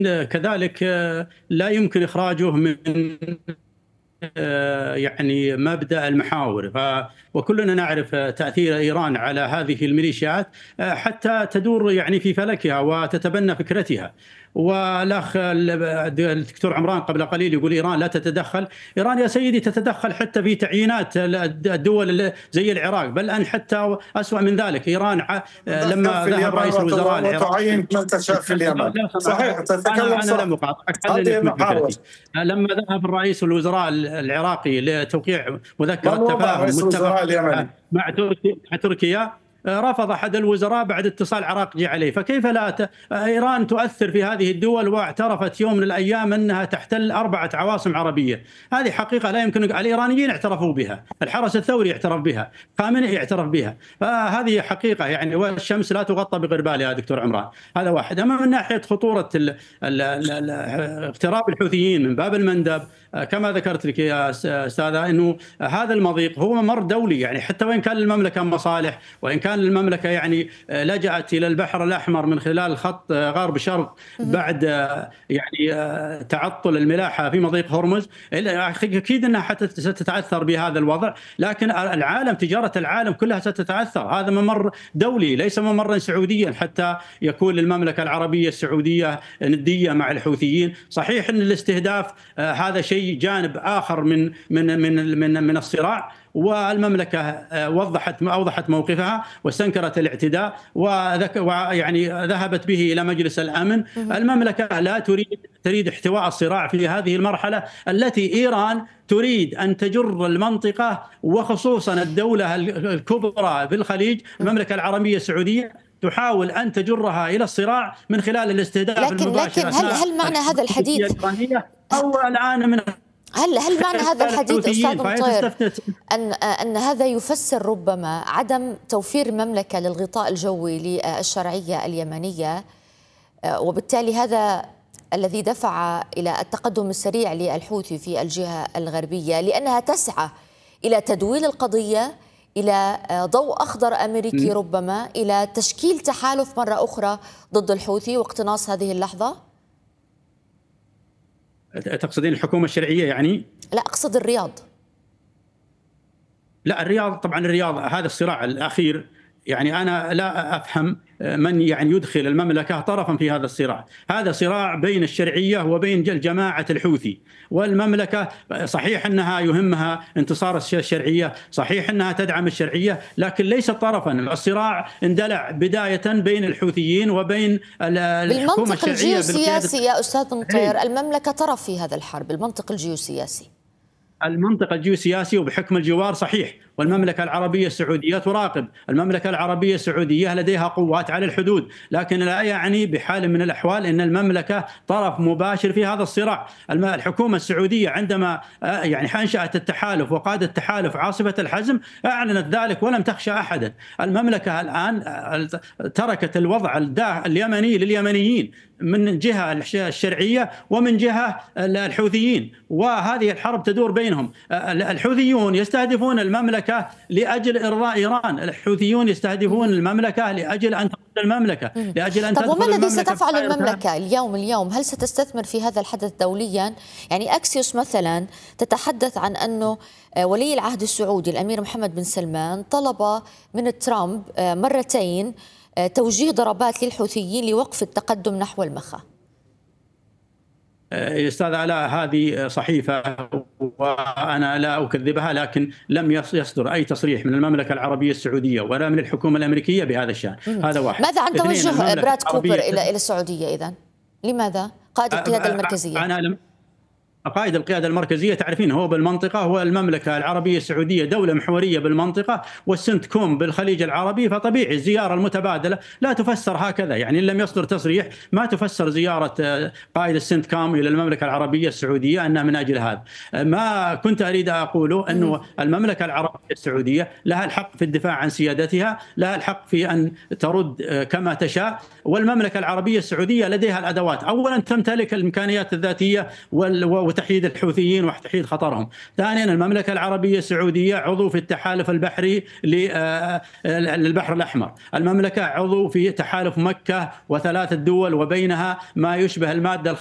كذلك لا يمكن إخراجه من يعني مبدأ المحاور. وكلنا نعرف تأثير إيران على هذه الميليشيات حتى تدور يعني في فلكها وتتبنى فكرتها. والأخ الدكتور عمران قبل قليل يقول إيران لا تتدخل. إيران يا سيدي تتدخل حتى في تعيينات الدول زي العراق، بل أن حتى أسوأ من ذلك. إيران لما ذهب رئيس الوزراء العراقي من تشاء في اليمن، صحيح تتكلم أنا لم أقاطعك، لما ذهب الرئيس الوزراء العراقي لتوقيع مذكرة تفاهم متفق مع تركيا، رفض أحد الوزراء بعد اتصال عراقي عليه. فكيف لا إيران تؤثر في هذه الدول واعترفت يوم من الأيام أنها تحتل 4 عواصم عربية؟ هذه حقيقة لا يمكن. الإيرانيين اعترفوا بها، الحرس الثوري اعترف بها، خامنئي اعترف بها. فهذه حقيقة يعني، والشمس لا تغطى بغربالها يا دكتور عمران. هذا واحد. أما من ناحية خطورة اقتراب الحوثيين من باب المندب، كما ذكرت لك يا أستاذة أنه هذا المضيق هو ممر دولي، يعني حتى وإن كان للمملكة مصالح، وإن كان المملكة يعني لجأت إلى البحر الأحمر من خلال خط غرب شرق بعد يعني تعطل الملاحة في مضيق هرمز، أكيد أنها حتى ستتأثر بهذا الوضع. لكن العالم، تجارة العالم كلها ستتأثر. هذا ممر دولي ليس ممرا سعوديا حتى يكون للمملكة العربية السعودية ندية مع الحوثيين. صحيح أن الاستهداف هذا شيء جانب آخر من الصراع، والمملكة أوضحت موقفها واستنكرت الاعتداء ويعني ذهبت به إلى مجلس الأمن. المملكة لا تريد احتواء الصراع في هذه المرحلة التي إيران تريد أن تجر المنطقة وخصوصا الدولة الكبرى في الخليج المملكة العربية السعودية تحاول أن تجرها إلى الصراع من خلال الاستهداف المباشر. لكن هل معنى هذا الحديث أو الآن من هل معنى هذا الحديث أستاذ مطير أن هذا يفسر ربما عدم توفير المملكة للغطاء الجوي للشرعية اليمنية، وبالتالي هذا الذي دفع إلى التقدم السريع للحوثي في الجهة الغربية، لأنها تسعى إلى تدويل القضية، إلى ضوء أخضر أمريكي ربما، إلى تشكيل تحالف مرة أخرى ضد الحوثي واقتناص هذه اللحظة؟ تقصدين الحكومة الشرعية يعني؟ لا، أقصد الرياض. لا، الرياض طبعا، الرياض هذا الصراع الأخير يعني أنا لا أفهم من يعني يدخل المملكة طرفا في هذا الصراع. هذا صراع بين الشرعية وبين جماعة الحوثي. والمملكة صحيح أنها يهمها انتصار الشرعية، صحيح أنها تدعم الشرعية، لكن ليست طرفا. الصراع اندلع بداية بين الحوثيين وبين الحكومة الشرعية. بالمنطق الجيوسياسي يا أستاذ مطير، المملكة طرف في هذا الحرب، المنطق الجيوسياسي. المنطق الجيوسياسي وبحكم الجوار صحيح، والمملكة العربية السعودية تراقب. المملكة العربية السعودية لديها قوات على الحدود، لكن لا يعني بحال من الأحوال أن المملكة طرف مباشر في هذا الصراع. الحكومة السعودية عندما يعني أنشأت التحالف وقادت تحالف عاصفة الحزم أعلنت ذلك ولم تخشى أحدا. المملكة الآن تركت الوضع اليمني لليمنيين من جهة الشرعية ومن جهة الحوثيين، وهذه الحرب تدور بينهم. الحوثيون يستهدفون المملكة لأجل إرضاء إيران، الحوثيون يستهدفون المملكة لأجل أن تقود المملكة، لأجل أن تدخل المملكة. طب وما الذي ستفعل المملكة اليوم؟ هل ستستثمر في هذا الحدث دوليا؟ يعني أكسيوس مثلا تتحدث عن أنه ولي العهد السعودي الأمير محمد بن سلمان طلب من ترامب مرتين توجيه ضربات للحوثيين لوقف التقدم نحو المخا. أستاذ علاء، هذه صحيفة وأنا لا أكذبها، لكن لم يصدر أي تصريح من المملكة العربية السعودية ولا من الحكومة الأمريكية بهذا الشأن. هذا واحد. ماذا عن توجه براد كوبر إلى السعودية إذن؟ لماذا؟ قائد القيادة المركزية. قائد القيادة المركزية تعرفين هو بالمنطقة، هو المملكة العربية السعودية دولة محورية بالمنطقة، والسنتكوم بالخليج العربي، فطبيعي الزيارة المتبادلة لا تفسر هكذا. يعني إن لم يصدر تصريح ما تفسر زيارة قائد السنتكوم إلى المملكة العربية السعودية أنها من أجل هذا. ما كنت أريد أقوله أنه المملكة العربية السعودية لها الحق في الدفاع عن سيادتها، لها الحق في أن ترد كما تشاء، والمملكة العربية السعودية لديها الأدوات. أولا تمتلك الإمكانيات الذاتية وتحييد الحوثيين وتحييد خطرهم. ثانيا المملكة العربية السعودية عضو في التحالف البحري للبحر الأحمر. المملكة عضو في تحالف مكة و3 دول وبينها ما يشبه المادة